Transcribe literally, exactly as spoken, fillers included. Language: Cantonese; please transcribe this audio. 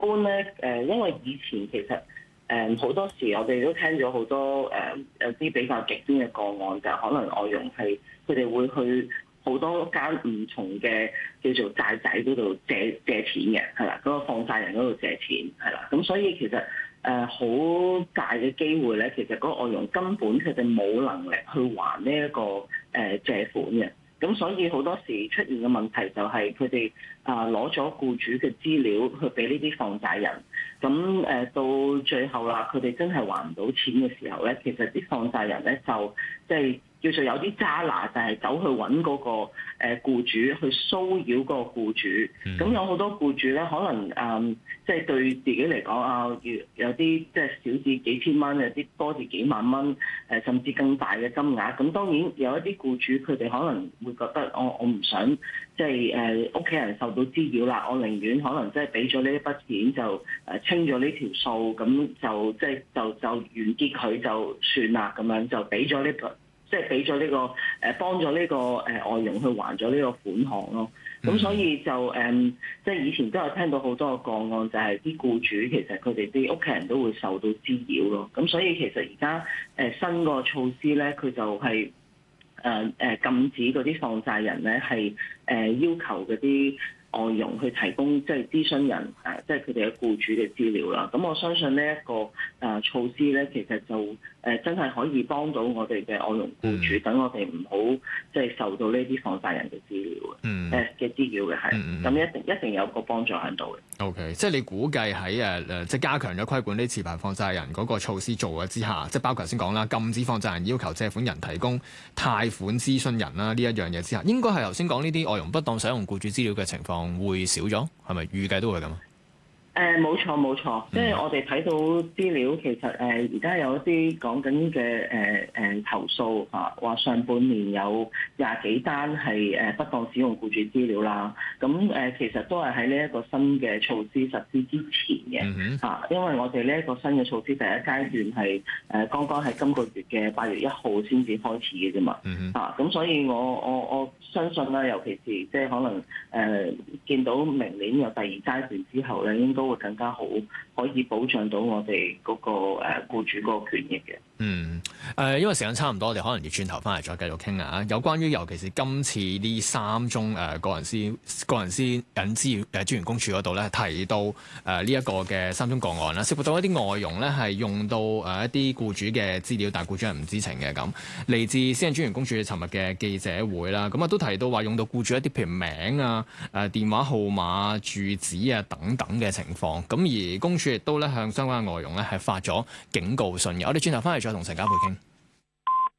般咧誒，因為以前其實誒好多時我哋都聽咗好多誒有啲比較極端嘅個案，就係可能外傭係佢哋會去好多間唔同嘅叫做債仔嗰度借借錢嘅，係啦，嗰個放債人嗰度借錢係啦，咁所以其實誒好大嘅機會咧，其實嗰個外傭根本佢哋冇能力去還呢一個誒借款嘅。咁所以好多時出現嘅問題就係佢哋啊攞咗僱主嘅資料去俾呢啲放債人，咁誒到最後啦，佢哋真係還唔到錢嘅時候咧，其實啲放債人咧就即係叫做有啲渣拿，就係走去揾嗰個誒僱主去騷擾個僱主。咁有好多僱主咧，可能誒即係對自己嚟講啊，有啲即係少至幾千蚊，有啲多至幾萬蚊，誒甚至更大嘅金額。咁當然有一啲僱主佢哋可能會覺得我我唔想即係誒屋企人受到滋擾啦，我寧願可能即係俾咗呢一筆錢就誒清咗呢條數，咁就即係就就完結佢就算啦，咁樣就俾咗呢個。即係俾咗呢個誒幫咗呢個誒外傭去還咗呢個款項咯，咁所以就誒即係以前都有聽到好多個個案，就係啲僱主其實佢哋啲屋企人都會受到滋擾咯，咁所以其實而家誒新個措施咧，佢就係誒誒禁止嗰啲放債人咧係誒要求嗰啲外傭去提供即係諮詢人誒，即係佢哋嘅僱主嘅資料啦。咁我相信呢一個誒措施咧，其實就誒真係可以幫到我哋嘅外傭僱主，等、嗯、我哋唔好即係受到呢啲放債人嘅資料嘅誒嘅資料嘅係，咁、嗯嗯、一定一定有個幫助喺度嘅。 O、okay, K， 即係你估計喺誒誒即係加強咗規管啲持牌放債人嗰個措施做咗之下，即係包括頭先講啦，禁止放債人要求借款人提供貸款諮詢人啦呢一樣嘢之下，應該係頭先講呢啲外傭不當使用僱主資料嘅情況會少咗，係咪預計都會咁？ 誒冇錯冇錯，即係我哋睇到資料，其實誒而家有一啲講緊嘅誒誒投訴嚇，話上半年有廿幾單係誒不當使用僱主資料啦。咁誒其實都係喺呢一個新嘅措施實施之前嘅嚇，因為我哋呢一個新嘅措施第一階段係誒剛剛喺今個月嘅八月一號先至開始嘅啫嘛嚇，咁所以我我我相信啦，尤其是即係可能誒見到明年有第二階段之後咧，應該都會更加好，可以保障到我哋嗰個誒僱主嗰個權益嘅。 嗯，誒、呃，因為時間差唔多，我哋可能要轉頭翻嚟再繼續傾啊。有關於尤其是今次呢三宗誒、呃、個人私個人私隱資誒專員公署嗰度咧提到誒呢一個嘅三宗個案啦，涉及到一啲外傭咧係用到誒、呃、一啲僱主嘅資料，但係僱主係唔知情嘅咁。嚟自私隱專員公署尋日嘅記者會啦，咁啊都提到話用到僱主一啲譬如名啊、誒、呃、電話號碼、住址啊等等嘅情況。咁而公署亦都咧向相關嘅外傭咧係發咗警告信嘅。我哋轉頭翻嚟再同陳家珮傾。